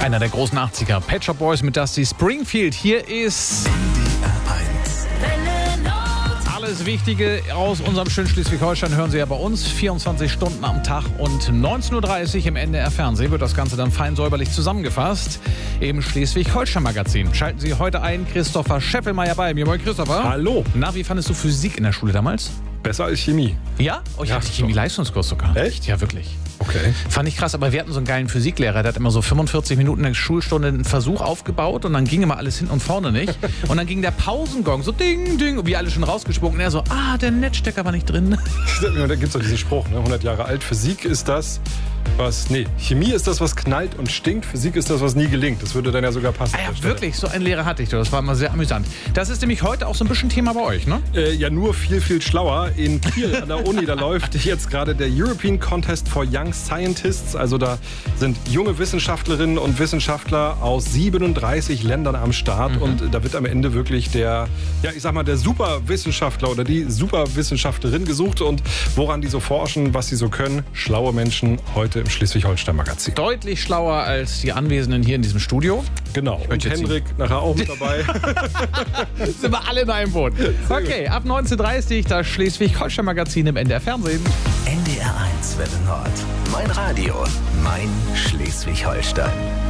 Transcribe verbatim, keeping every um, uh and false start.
Einer der großen achtziger. Pet Shop Boys mit Dusty Springfield. Hier ist alles Wichtige aus unserem schönen Schleswig-Holstein hören Sie ja bei uns. vierundzwanzig Stunden am Tag und neunzehn Uhr dreißig im N D R Fernsehen wird das Ganze dann fein säuberlich zusammengefasst im Schleswig-Holstein-Magazin. Schalten Sie heute ein, Christopher Scheffelmeier bei mir. Moin Christopher. Hallo. Na, wie fandest du Physik in der Schule damals? Besser als Chemie. Ja? Oh, ich Ja, hatte so. Chemie-Leistungskurs sogar. Echt? Ja, wirklich. Okay. Fand ich krass, aber wir hatten so einen geilen Physiklehrer, der hat immer so fünfundvierzig Minuten in der Schulstunde einen Versuch aufgebaut und dann ging immer alles hinten und vorne nicht. Und dann ging der Pausengong so ding, ding, und wir alle schon rausgesprungen. Und er so, ah, der Netzstecker war nicht drin. Da gibt es doch diesen Spruch, ne? hundert Jahre alt. Physik ist das, was, nee, Chemie ist das, was knallt und stinkt. Physik ist das, was nie gelingt. Das würde dann ja sogar passen. Ah an ja, der Stelle. wirklich, so einen Lehrer hatte ich. Das war immer sehr amüsant. Das ist nämlich heute auch so ein bisschen Thema bei euch, ne? Äh, ja, nur viel, viel schlauer. In Kiel an der Uni, da läuft jetzt gerade der European Contest for Young Scientists. Also da sind junge Wissenschaftlerinnen und Wissenschaftler aus siebenunddreißig Ländern am Start. Mhm. Und da wird am Ende wirklich der, ja, ich sag mal, der Superwissenschaftler oder die Superwissenschaftlerin gesucht. Und woran die so forschen, was sie so können. Schlaue Menschen heute im Schleswig-Holstein-Magazin. Deutlich schlauer als die Anwesenden hier in diesem Studio. Genau. Und möchte jetzt Henrik nachher auch mit dabei. Sind wir alle in einem Boot. Okay, ab neunzehn Uhr dreißig das Schleswig-Holstein-Magazin im N D R Fernsehen. N D R eins Welle Nord. Mein Radio, mein Schleswig-Holstein.